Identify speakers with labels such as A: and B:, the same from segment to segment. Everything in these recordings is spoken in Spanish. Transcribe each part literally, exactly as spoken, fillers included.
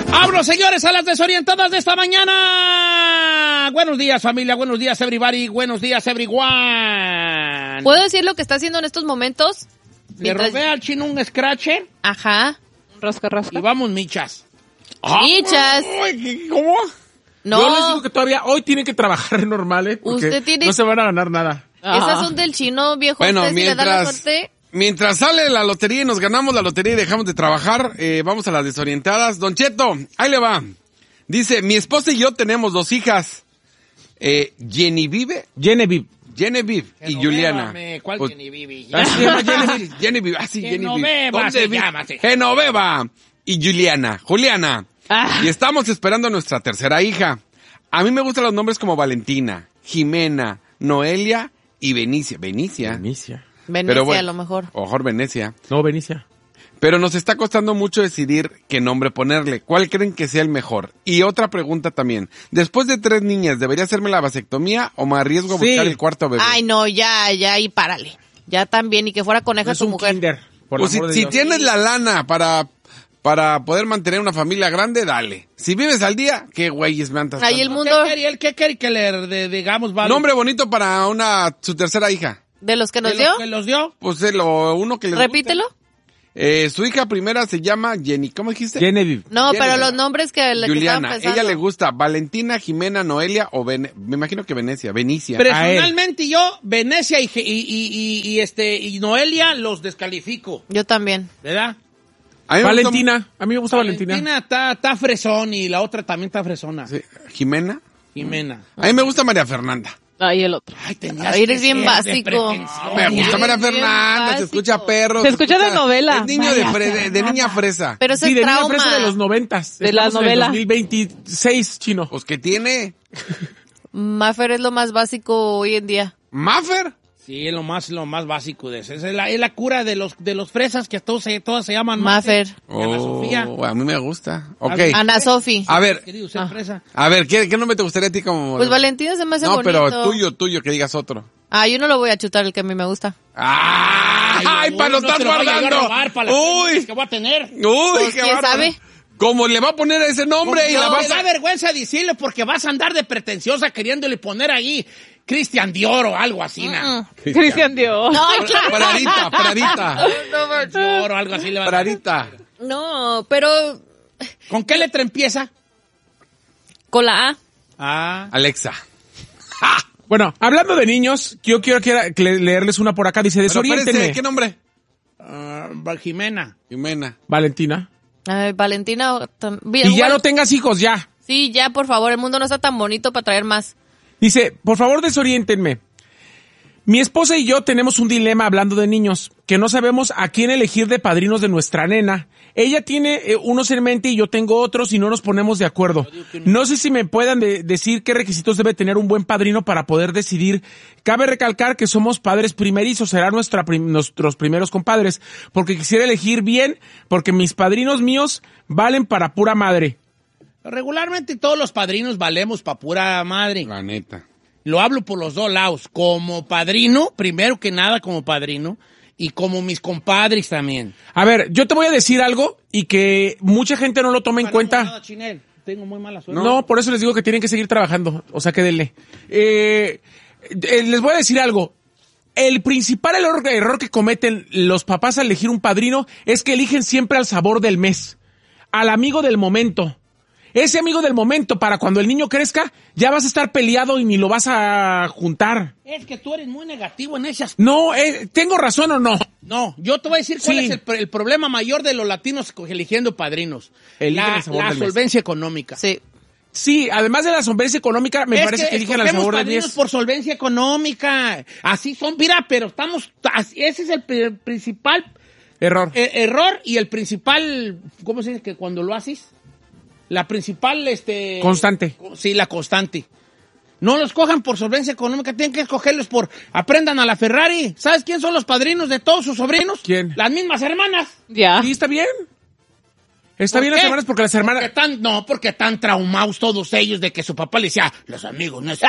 A: ¡Abro, señores, a las desorientadas de esta mañana! Buenos días, familia. Buenos días, everybody. Buenos días, everyone.
B: ¿Puedo decir lo que está haciendo en estos momentos?
A: Le
B: Mientras...
A: robé al chino un scratcher.
B: Ajá.
C: Rasca, rasca.
A: Y vamos, michas.
B: Michas.
A: Ay, ¿cómo?
B: No.
D: Yo les digo que todavía hoy tienen que trabajar normal, ¿eh? Porque
B: Usted tiene...
D: no se van a ganar nada.
B: Esas son del chino, viejo.
E: Bueno,
B: Usted,
E: mientras,
B: si le da la suerte...
E: mientras sale la lotería y nos ganamos la lotería y dejamos de trabajar, eh, vamos a las desorientadas. Don Cheto, ahí le va. Dice, mi esposa y yo tenemos dos hijas. Eh, Genevieve.
D: Genevieve.
E: Genevieve y Juliana.
A: ¿Cuál
E: Pues,
A: Genevieve?
E: así se llama Genevieve. Genevieve, así
A: Genoveva
E: Genevieve. ¿Dónde
A: se
E: vi?
A: llama, sí.
E: Genoveva y Juliana. Juliana.
C: Ah.
E: Y estamos esperando a nuestra tercera hija. A mí me gustan los nombres como Valentina, Jimena, Noelia y Benicia. Benicia.
D: Benicia.
B: Venecia,
E: Pero bueno,
B: a lo mejor.
E: O mejor Venecia.
D: No, Benicia.
E: Pero nos está costando mucho decidir qué nombre ponerle. ¿Cuál creen que sea el mejor? Y otra pregunta también. Después de tres niñas, ¿debería hacerme la vasectomía o me arriesgo a
D: Sí.
E: buscar el cuarto bebé?
B: Ay, no, ya, ya, y párale. Ya también, y que fuera coneja
D: Es
B: tu
D: un
B: mujer.
D: kinder. Por
E: Pues si,
D: amor de
E: si
D: Dios.
E: tienes la lana para, para poder mantener una familia grande, dale. Si vives al día, qué güeyes me andas.
B: Ahí el
A: ¿Qué
B: mundo
A: quería, ¿Qué quiere que le de- digamos, vale?
E: Nombre bonito para una su tercera hija.
B: de los que nos
A: ¿De
B: dio.
A: los que los dio?
E: Pues eh, lo, uno que les
B: Repítelo.
E: guste. Eh, su hija primera se llama Jenny. ¿Cómo dijiste?
D: Genevieve.
B: No,
E: Genevieve.
B: pero los nombres que le que estaban
E: Juliana.
B: pensando.
E: Ella le gusta Valentina, Jimena, Noelia o Vene- me imagino que Venecia. Benicia.
A: Personalmente yo, Venecia y, y, y, y, y este y Noelia los descalifico,
B: Yo también.
A: ¿verdad?
E: A mí me gusta-
D: Valentina. A mí me gusta Valentina.
A: Valentina está, está fresón y la otra también está fresona.
E: Sí, Jimena.
A: Jimena.
E: A mí me gusta María Fernanda.
C: Ahí el otro.
A: Ay, tenías
B: Ay, eres
A: que
B: bien
A: ser
B: básico.
A: de pretensión.
E: Me gusta
B: Ay,
E: María
B: bien
E: Fernanda, se
B: básico.
E: escucha perro.
C: Se escucha de novela.
E: Es niño de,
C: María
E: fre- de, de niña fresa.
B: Pero ese
D: Sí,
B: es
D: de niña
B: trauma.
D: fresa de los noventas.
C: De la
D: Estamos en el
C: novela.
D: dos mil veintiséis, chino.
E: Pues que tiene.
B: Maffer es lo más básico hoy en día.
E: Maffer.
A: Sí, es lo más, lo más básico de eso. Es la, es la cura de los, de los fresas que todos se, todas se llaman
B: Maffer.
A: Y Ana Sofía.
E: Oh, a mí me gusta. Ok.
B: Ana Sofi.
E: A ver,
A: Querido ser fresa.
E: a ver, ¿qué, qué nombre te gustaría a ti como?
B: Pues Valentina se me hace
E: No,
B: bonito.
E: pero tuyo, tuyo, que digas otro.
B: Ah, yo no lo voy a chutar el que a mí me gusta.
E: ¡Ay, ay
A: uy,
E: para lo
A: no
E: estás
A: te lo vaya yo a
E: guardando!
A: robar para las
E: ¡Uy!
A: técnicas que voy a tener.
E: ¡Uy,
B: Pues,
E: qué
B: ¿quién
E: bárbaro!
B: sabe?
E: ¿Cómo le va a poner ese nombre y la
A: No,
E: vas
A: me da
E: a...
A: vergüenza decirle porque vas a andar de pretenciosa queriéndole poner ahí Cristian Dior o algo así, ¿no?
C: Cristian Dior.
B: No, claro.
E: Pradita, Pradita,
A: Dior o algo así le va a
E: Pradita.
B: No, pero
A: ¿Con qué letra empieza?
B: con la A.
A: Ah.
E: Alexa.
D: Bueno, hablando de niños, yo quiero, quiero le- leerles una por acá. Dice,
E: Pero
D: desoriéntenme.
E: espérese, ¿qué nombre?
A: ah, Jimena.
E: Jimena.
D: Valentina.
B: Ay, Valentina. tam- bien,
D: Y ya
B: bueno,
D: no tengas hijos, ya.
B: Sí, ya, por favor. El mundo no está tan bonito para traer más.
D: Dice, por favor desoriéntenme. Mi esposa y yo tenemos un dilema hablando de niños, que no sabemos a quién elegir de padrinos de nuestra nena. Ella tiene eh, unos en mente y yo tengo otros y no nos ponemos de acuerdo. No sé si me puedan de- decir qué requisitos debe tener un buen padrino para poder decidir. Cabe recalcar que somos padres primerizos, serán nuestra prim- nuestros primeros compadres, porque quisiera elegir bien, porque mis padrinos míos valen para pura madre.
A: Regularmente todos los padrinos valemos pa' pura madre.
E: La neta.
A: Lo hablo por los dos lados. Como padrino, primero que nada como padrino, y como mis compadres también.
D: A ver, yo te voy a decir algo y que mucha gente no lo toma en
A: Para
D: cuenta.
A: nada, Chinel. Tengo muy mala suerte.
D: No, por eso les digo que tienen que seguir trabajando. O sea, que denle. Eh, eh, les voy a decir algo. El principal error, error que cometen los papás al elegir un padrino es que eligen siempre al sabor del mes, al amigo del momento. Ese amigo del momento, para cuando el niño crezca, ya vas a estar peleado y ni lo vas a juntar.
A: Es que tú eres muy negativo en ese aspecto.
D: No, eh, ¿tengo razón o no?
A: No, yo te voy a decir cuál
D: Sí.
A: es el, el problema mayor de los latinos eligiendo padrinos.
D: Eligen
A: La,
D: el sabor
A: la
D: del mes.
A: solvencia económica.
B: Sí.
D: Sí,
A: además
D: de la solvencia económica, me
A: es
D: parece que,
A: que
D: eligen al
A: escogemos
D: sabor del
A: padrinos
D: mes.
A: por solvencia económica. Así son, mira, pero estamos... así- Ese es el pri- principal
D: Error.
A: eh, error y el principal... ¿Cómo se dice que cuando lo haces? La principal, este...
D: Constante.
A: Sí, la constante. No los cojan por solvencia económica, tienen que escogerlos por... Aprendan a la Ferrari. ¿Sabes quién son los padrinos de todos sus sobrinos?
D: ¿Quién?
A: Las mismas hermanas.
C: Ya.
D: Sí, está bien. Está
A: ¿Por
D: bien
A: qué?
D: las hermanas porque las hermanas...
A: Porque tan, no, porque están traumados todos ellos de que su papá le decía, los amigos, no es...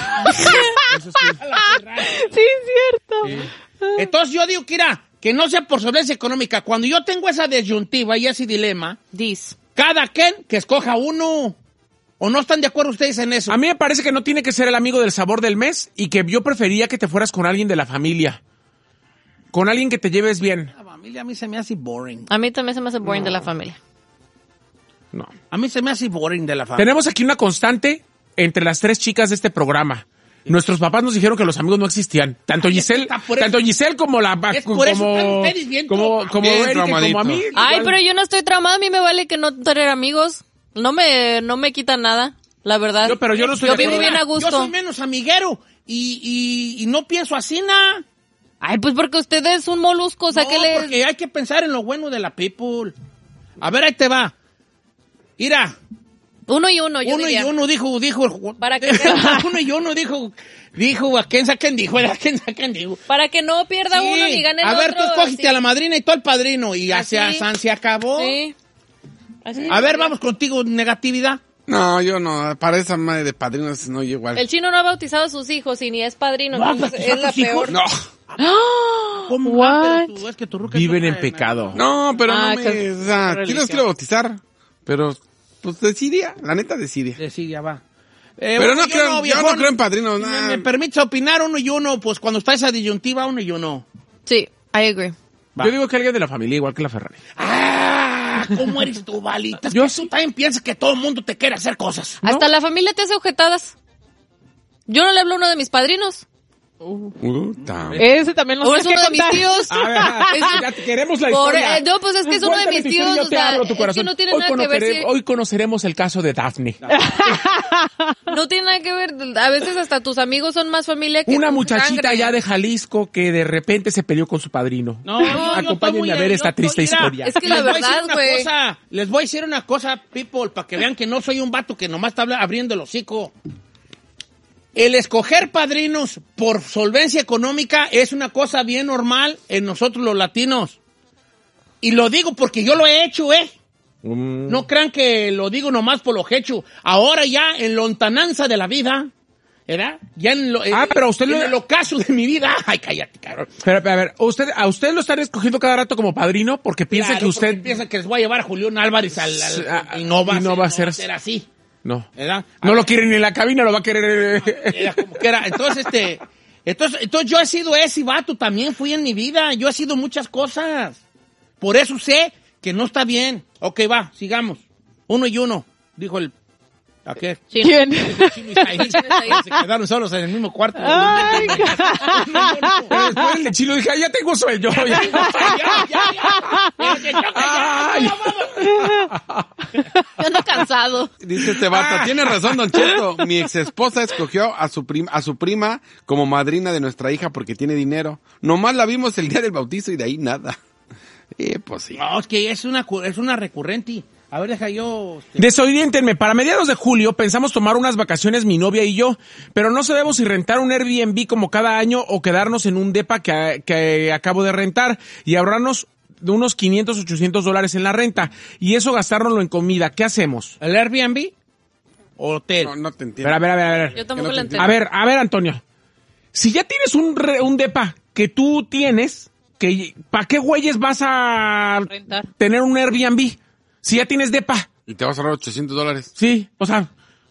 D: Eso sí.
A: A la Ferrari.
C: Sí, es cierto.
A: Entonces yo digo, Kira, que no sea por solvencia económica. Cuando yo tengo esa disyuntiva y ese dilema,
B: Dis.
A: Cada quien que escoja uno. ¿O no están de acuerdo ustedes en eso?
D: A mí me parece que no tiene que ser el amigo del sabor del mes y que yo prefería que te fueras con alguien de la familia. Con alguien que te lleves bien.
A: La familia a mí se me hace boring.
B: A mí también se me hace boring de la familia.
D: No.
A: A mí se me hace boring de la familia.
D: Tenemos aquí una constante entre las tres chicas de este programa. Nuestros papás nos dijeron que los amigos no existían. Tanto
A: Ay,
D: Giselle,
A: está por eso.
D: tanto Giselle como la
A: Es por eso están
D: como
A: ustedes bien
D: como
A: traumados.
D: como
E: Bien
D: Erika y como
E: traumadito.
D: a mí.
B: Ay,
D: igual.
B: pero yo no estoy traumada, a mí me vale que no tener amigos. No me, no me quita nada, la verdad.
D: Yo, pero yo no estoy
B: Yo
D: de
B: vivo
D: acuerdo.
B: bien a gusto.
A: Yo soy menos amiguero y, y, y no pienso así, nada.
B: Ay, pues porque usted es un molusco, o sea,
A: no,
B: que le...
A: porque hay que pensar en lo bueno de la people. A ver, ahí te va. Mira,
B: Uno y uno, yo
A: uno
B: diría.
A: y uno dijo, dijo...
B: Para que-
A: uno y uno dijo, dijo, ¿a quién saquen dijo? ¿A quién saquen dijo?
B: Para que no pierda
A: Sí.
B: uno ni gane el
A: A
B: otro.
A: ver, tú escogiste
B: así.
A: a la madrina y tú al padrino y
B: Así.
A: hacia San se acabó.
B: Sí. Así.
A: A ver, vamos contigo, negatividad.
E: No, yo no. Para esa madre de padrinos no llego igual.
B: El chino no ha bautizado a sus hijos y ni es padrino,
A: No,
B: entonces
A: pues,
B: es la
A: tus hijos.
B: peor.
E: No.
A: ¿Cómo?
C: What?
A: Ah, pero tú, es que tu ruca
D: Viven
A: no
D: en
A: trae
D: pecado.
A: nada.
E: No, pero
C: Ah,
E: no
C: que-
E: me... O sea,
C: religión.
E: ¿quién los quiere bautizar? Pero, pues decidia. La neta decidia.
A: Eh, Sí, ya va. Eh,
E: Pero
A: uno
E: no
A: y
E: creo,
A: uno,
E: yo
A: viejón.
E: no creo en padrinos.
A: Si
E: nah.
A: me, me permites opinar uno y uno, pues cuando está esa disyuntiva, uno y uno.
B: Sí, I agree.
A: Va.
D: Yo digo que alguien de la familia, igual que la Ferrari.
A: ¡Ah! ¿Cómo eres tú, Valita?
D: Yo
A: Yo tú también piensas que todo el mundo te quiere hacer cosas.
B: Hasta la familia te hace objetadas. Yo no le hablo a uno de mis padrinos.
E: Puta.
C: Ese también lo
B: O es
C: tienes
B: uno
C: que
B: de mis
C: contar.
B: tíos.
D: A ver, ya te queremos la
B: Por-
D: historia.
B: eh, no, pues es que es uno de
D: Cuéntame
B: mis
D: tu historia y
B: tíos,
D: yo
B: o
D: te
B: sea,
D: abro tu
B: es que
D: corazón.
B: no tiene
D: hoy,
B: nada que ver
D: conocere-
B: si-
D: hoy conoceremos el caso de Daphne.
B: No tiene nada que ver. A veces hasta tus amigos son más familia que
D: Una
B: tu
D: muchachita
B: sangre.
D: ya de Jalisco que de repente se peleó con su padrino.
A: No, yo- yo
D: Acompáñenme
A: estoy
D: a ver
A: muy-
D: esta
A: yo
D: triste
A: estoy- mira,
D: historia.
B: Es que la
A: les voy a decir
B: verdad,
A: una
B: güey.
A: cosa, les voy a decir una cosa, people, para que vean que no soy un vato que nomás está habla- abriendo el hocico. El escoger padrinos por solvencia económica es una cosa bien normal en nosotros los latinos. Y lo digo porque yo lo he hecho, ¿eh?
D: Mm.
A: No crean que lo digo nomás por lo hecho. Ahora ya en lontananza de la vida, ¿verdad? Ya en, lo,
D: Ah,
A: en-
D: pero usted
A: en
D: lo-
A: el ocaso de mi vida. Ay, cállate, cabrón.
D: Pero, a ver, usted, ¿a usted lo están escogiendo cada rato como padrino? Porque piensa
A: Claro,
D: que usted...
A: porque piensa que les voy a llevar a Julián Álvarez al, al-
D: Sí, ah,
A: y no va,
D: y no
A: a, ser,
D: va a
A: no
D: ser-
A: va a ser así,
D: No.
A: ¿verdad?
D: No lo quiere ni en la cabina, lo va a querer...
A: Era como que era. Entonces, este, entonces, entonces yo he sido ese vato, también fui en mi vida. Yo he sido muchas cosas. Por eso sé que no está bien. Ok, va, sigamos. Uno y uno, dijo el... ¿A qué?
B: Sí.
C: ¿Quién?
A: Chino y Said. Se quedaron solos en el mismo cuarto.
C: Ay,
D: Pero después el de Chilo dije, "Ay, ya tengo sueño. Ya.
A: Ya, ya, ya. Pero que choque, ya,
D: Ay.
A: vamos.
B: Yo ando cansado.
E: Dice este vato, tiene razón, Don Cheto. Mi ex esposa escogió a su, prim- a su prima como madrina de nuestra hija porque tiene dinero. Nomás la vimos el día del bautizo y de ahí nada. Eh, pues sí.
A: No, es que es una, cu- es una recurrente. A ver, deja yo... este,
D: Desoriéntenme, para mediados de julio pensamos tomar unas vacaciones mi novia y yo, pero no sabemos si rentar un Airbnb como cada año o quedarnos en un depa que, que acabo de rentar y ahorrarnos de unos quinientos, ochocientos dólares en la renta y eso gastárnoslo en comida. ¿Qué hacemos?
A: ¿El Airbnb? ¿O hotel?
E: No, no te
D: A
E: entiendo.
D: ver, a ver, a ver, a ver.
B: Yo tampoco
E: no
B: la
E: te
B: entiendo.
D: A ver, a ver, Antonio. Si ya tienes un, re- un depa que tú tienes, que ¿para qué güeyes vas a
B: Rentar.
D: tener un Airbnb? Si ya tienes depa,
E: Y te vas a ahorrar ochocientos dólares.
D: sí, o sea,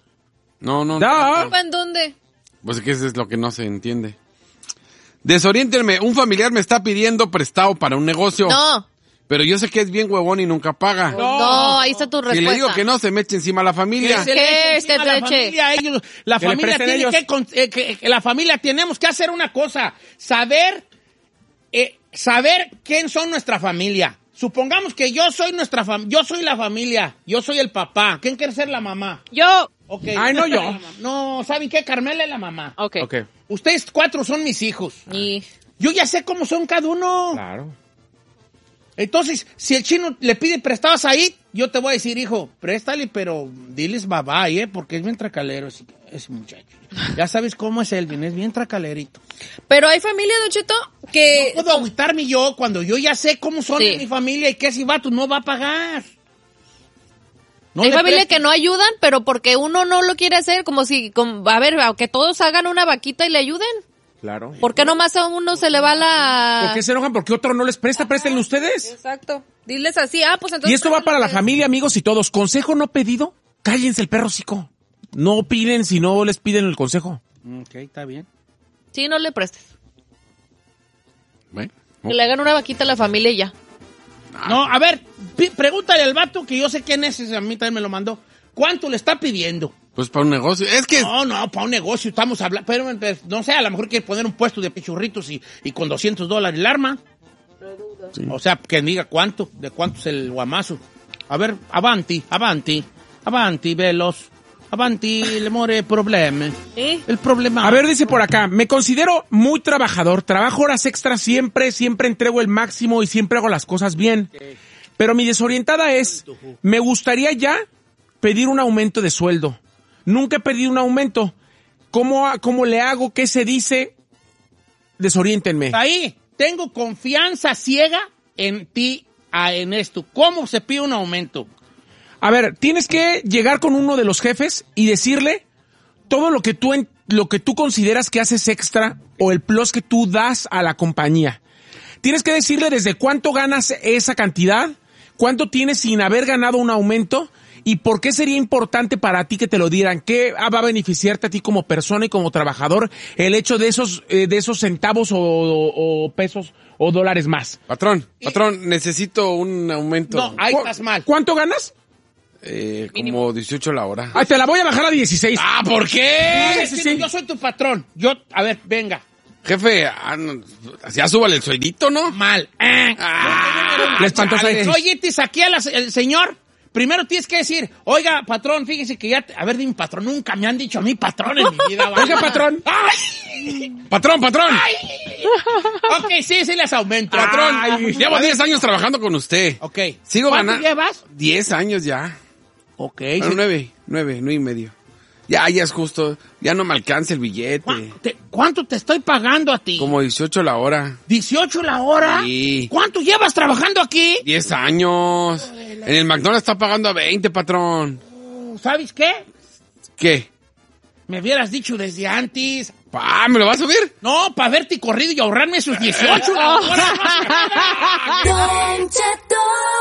E: No, no.
D: No.
E: no.
B: ¿En dónde?
E: Pues es que eso es lo que no se entiende. Desoriéntenme. Un familiar me está pidiendo prestado para un negocio.
B: No.
E: Pero yo sé que es bien huevón y nunca paga.
B: No, ahí está tu
E: Si
B: respuesta.
E: le digo que no, se me eche encima a la familia.
A: Que se le
B: ¿Qué?
A: eche
B: Este
A: encima a la
B: te eche.
A: familia, ellos- la
D: Que le
A: familia
D: presten
A: tiene
D: ellos.
A: que, con- eh, que, que la familia tenemos que hacer una cosa, saber, eh, saber quién son nuestra familia. Supongamos que yo soy nuestra fam- yo soy la familia, yo soy el papá. ¿Quién quiere ser la mamá?
C: Yo.
A: Okay.
D: Ay, no yo.
A: No, ¿saben qué? Carmela es la mamá.
C: Ok.
D: ok.
A: Ustedes cuatro son mis hijos.
B: Y
A: Yo ya sé cómo son cada uno.
D: Claro.
A: Entonces, si el chino le pide prestados ahí, yo te voy a decir, hijo, préstale, pero diles bye bye, ¿eh? Porque es bien tracalero ese, ese muchacho. Ya sabes cómo es Elvin, es bien tracalerito.
B: Pero hay familia, Don Cheto, que...
A: No puedo agüitarme yo cuando yo ya sé cómo son
B: Sí.
A: en mi familia y que ese vato no va a pagar. No
B: hay
A: le
B: familia
A: prestes.
B: que no ayudan, pero porque uno no lo quiere hacer, como si, como, a ver, que todos hagan una vaquita y le ayuden.
D: Claro.
B: ¿Por qué nomás a uno se le va la...?
D: ¿Por qué se enojan? Porque otro no les presta, préstenle ustedes.
B: Exacto. Diles así, ah, pues entonces...
D: Y esto va para la familia, amigos y todos. ¿Consejo no pedido? Cállense el perro hocico. No piden si no les piden el consejo.
A: Ok, está bien.
B: Sí, no le prestes.
E: Bueno.
B: Que le hagan una vaquita a la familia y ya.
A: No, a ver, pi- pregúntale al vato, que yo sé quién es, ese, a mí también me lo mandó. ¿Cuánto le está pidiendo?
E: Pues para un negocio. Es que...
A: No, no, para un negocio estamos hablando. Pero, pero, no sé, a lo mejor quiere poner un puesto de pichurritos y, y con doscientos dólares el arma.
E: Sí.
A: O sea, que diga cuánto, de cuánto es el guamazo. A ver, avanti, avanti, avanti, velos. Avanti, le more problemi.
B: ¿Sí?
A: El problema.
D: A ver, dice por acá, me considero muy trabajador, trabajo horas extras siempre, siempre entrego el máximo y siempre hago las cosas bien. Pero mi desorientada es, me gustaría ya pedir un aumento de sueldo. Nunca he pedido un aumento. ¿Cómo, cómo le hago? ¿Qué se dice? Desoriéntenme.
A: Ahí, tengo confianza ciega en ti, a, en esto. ¿Cómo se pide un aumento?
D: A ver, tienes que llegar con uno de los jefes y decirle todo lo que tú en, lo que tú consideras que haces extra o el plus que tú das a la compañía. Tienes que decirle desde cuánto ganas esa cantidad, cuánto tienes sin haber ganado un aumento y por qué sería importante para ti que te lo dieran. ¿Qué va a beneficiarte a ti como persona y como trabajador el hecho de esos eh, de esos centavos o, o, o pesos o dólares más?
E: Patrón, patrón, necesito un aumento.
A: No, ahí
D: ¿Cu-
A: estás mal.
D: ¿Cuánto ganas?
E: Eh, como dieciocho la hora.
D: Ah, te la voy a bajar a dieciséis.
E: Ah, ¿por qué?
A: Sí, sí, sí. Yo soy tu patrón. Yo, a ver, venga.
E: Jefe, ah, no, ya súbale el sueldito, ¿no?
A: Mal. Eh.
E: Ah,
D: Le espantó
A: Chale,
D: aires.
A: Oye, te saqué al señor. Primero tienes que decir, oiga, patrón, fíjese que ya... te- A ver, dime, patrón, nunca me han dicho a mí patrón en mi vida. ¿vale?
D: Oiga, patrón.
A: ¡Ay!
E: Patrón, patrón.
A: Ok, sí, sí les aumento.
E: Patrón,
A: Ay,
E: llevo diez años trabajando con usted.
A: Ok.
E: Sigo
A: ¿Cuánto
E: ganando.
A: llevas?
E: diez años ya.
A: Ok.
E: Bueno,
A: sí.
E: nueve, nueve, nueve y medio. Ya, ya es justo. Ya no me alcanza el billete.
A: ¿Cuánto te, cuánto te estoy pagando a ti?
E: Como dieciocho la hora.
A: ¿dieciocho la hora?
E: Sí.
A: ¿Cuánto llevas trabajando aquí?
E: diez años. En el McDonald's está pagando a veinte, patrón.
A: ¿Sabes qué?
E: ¿Qué?
A: Me hubieras dicho desde antes.
E: Pa, ¿me lo va a subir?
A: No, para verte corrido y ahorrarme esos dieciocho la hora.
F: Don Cheto.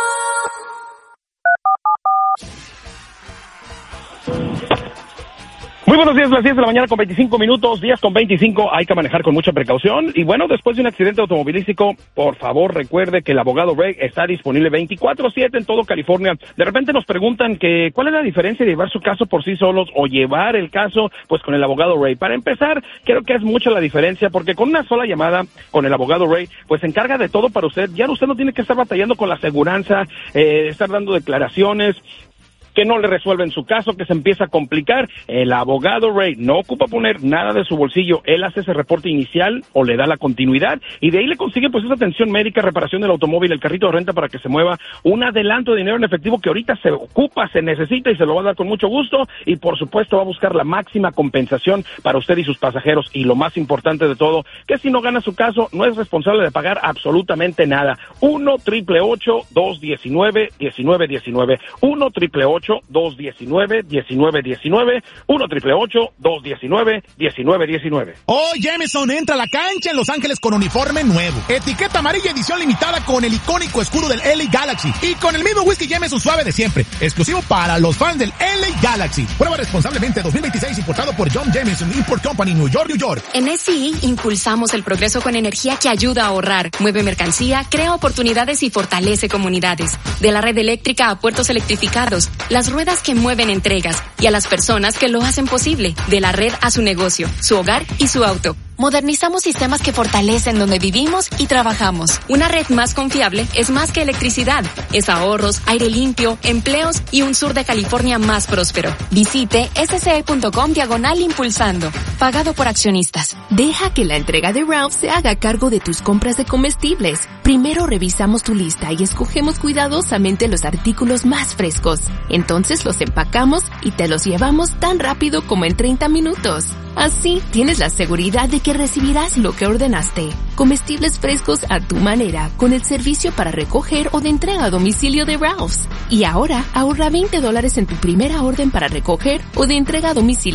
G: Muy buenos días, las diez de la mañana con veinticinco minutos, días con veinticinco, hay que manejar con mucha precaución. Y bueno, después de un accidente automovilístico, por favor recuerde que el abogado Ray está disponible veinticuatro siete en todo California. De repente nos preguntan que cuál es la diferencia de llevar su caso por sí solos o llevar el caso pues con el abogado Ray. Para empezar, creo que es mucha la diferencia porque con una sola llamada con el abogado Ray, pues se encarga de todo para usted. Ya usted no tiene que estar batallando con la aseguranza, eh, estar dando declaraciones, que no le resuelven su caso, que se empieza a complicar. El abogado Ray no ocupa poner nada de su bolsillo. Él hace ese reporte inicial o le da la continuidad y de ahí le consigue pues esa atención médica, reparación del automóvil, el carrito de renta para que se mueva, un adelanto de dinero en efectivo que ahorita se ocupa, se necesita y se lo va a dar con mucho gusto y por supuesto va a buscar la máxima compensación para usted y sus pasajeros y lo más importante de todo, que si no gana su caso no es responsable de pagar absolutamente nada. uno triple ocho dos diecinueve diecinueve diecinueve uno triple ocho dos diecinueve diecinueve diecinueve uno triple ocho dos diecinueve diecinueve diecinueve.
H: Hoy Jameson entra a la cancha en Los Ángeles con uniforme nuevo. Etiqueta amarilla edición limitada con el icónico escudo del L A Galaxy y con el mismo whisky Jameson suave de siempre. Exclusivo para los fans del L A Galaxy. Prueba responsablemente dos mil veintiséis importado por John Jameson Import Company, New York, New York.
I: En S I impulsamos el progreso con energía que ayuda a ahorrar, mueve mercancía, crea oportunidades y fortalece comunidades. De la red eléctrica a puertos electrificados, las ruedas que mueven entregas y a las personas que lo hacen posible. De la red a su negocio, su hogar y su auto. Modernizamos sistemas que fortalecen donde vivimos y trabajamos. Una red más confiable es más que electricidad. Es ahorros, aire limpio, empleos y un sur de California más próspero. Visite sce.com diagonal impulsando. Pagado por accionistas.
J: Deja que la entrega de Ralph se haga cargo de tus compras de comestibles. Primero revisamos tu lista y escogemos cuidadosamente los artículos más frescos. Entonces los empacamos y te los llevamos tan rápido como en treinta minutos. Así tienes la seguridad de que recibirás lo que ordenaste. Comestibles frescos a tu manera, con el servicio para recoger o de entrega a domicilio de Ralph's. Y ahora ahorra veinte dólares en tu primera orden para recoger o de entrega a domicilio.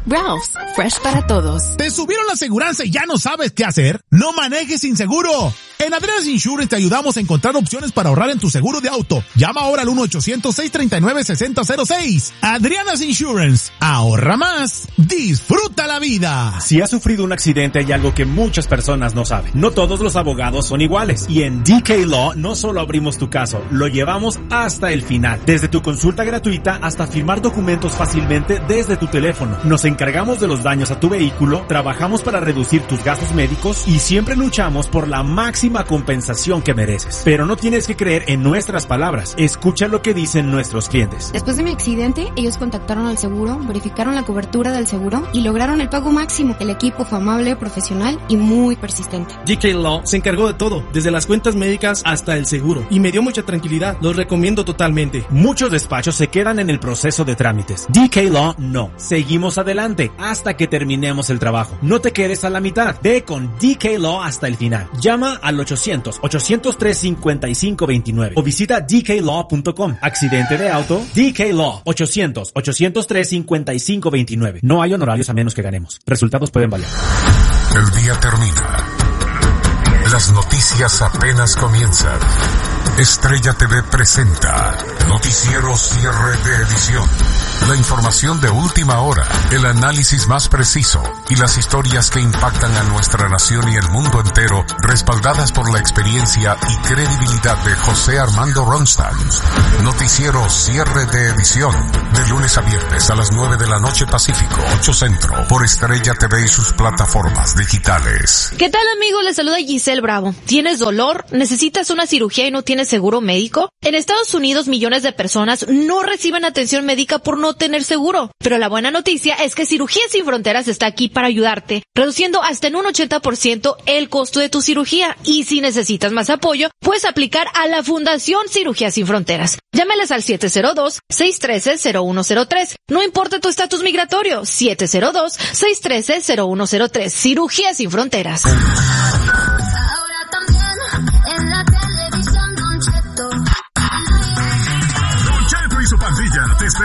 J: Ralph's, fresh para todos.
H: ¿Te subieron la aseguranza y ya no sabes qué hacer? ¡No manejes inseguro! En Adriana's Insurance te ayudamos a encontrar opciones para ahorrar en tu seguro de auto. Llama ahora al uno ochocientos, seiscientos treinta y nueve, sesenta cero seis. Adriana's Insurance. Ahorra más. Disfruta la vida.
K: Si has sufrido un accidente, hay algo que muchas personas no saben. No todos los abogados son iguales. Y en D K Law no solo abrimos tu caso, lo llevamos hasta el final. Desde tu consulta gratuita hasta firmar documentos fácilmente desde tu teléfono. Nos encargamos de los daños a tu vehículo, trabajamos para reducir tus gastos médicos y siempre luchamos por la máxima compensación que mereces. Pero no tienes que creer en nuestras palabras. Escucha lo que dicen nuestros clientes.
L: Después de mi accidente, ellos contactaron al seguro, verificaron la cobertura del seguro y lograron el pago máximo. El equipo fue amable, profesional y muy persistente.
M: D K Law se encargó de todo, desde las cuentas médicas hasta el seguro, y me dio mucha tranquilidad. Los recomiendo totalmente.
K: Muchos despachos se quedan en el proceso de trámites. D K Law no. Seguimos adelante hasta que terminemos el trabajo. No te quedes a la mitad. Ve con D K Law hasta el final. Llama al ochocientos, ochocientos tres, cincuenta y cinco veintinueve o visita d k law punto com. Accidente de auto, D K Law, ochocientos, ochocientos tres, cincuenta y cinco veintinueve. No hay honorarios a menos que ganemos. Resultados pueden variar.
N: El día termina. Las noticias apenas comienzan. Estrella T V presenta Noticiero Cierre de Edición. La información de última hora, el análisis más preciso y las historias que impactan a nuestra nación y el mundo entero, respaldadas por la experiencia y credibilidad de José Armando Ronstadt. Noticiero Cierre de Edición, de lunes a viernes a las nueve de la noche Pacífico, ocho Centro, por Estrella T V y sus plataformas digitales.
O: ¿Qué tal, amigos? Les saluda Giselle Bravo. ¿Tienes dolor? ¿Necesitas una cirugía y no tienes seguro médico? En Estados Unidos, millones de personas no reciben atención médica por no tener seguro. Pero la buena noticia es que Cirugía Sin Fronteras está aquí para ayudarte, reduciendo hasta en un ochenta por ciento el costo de tu cirugía. Y si necesitas más apoyo, puedes aplicar a la Fundación Cirugía Sin Fronteras. Llámales al siete cero dos, seis uno tres, cero uno cero tres. No importa tu estatus migratorio, siete cero dos, seis uno tres, cero uno cero tres. Cirugía Sin Fronteras.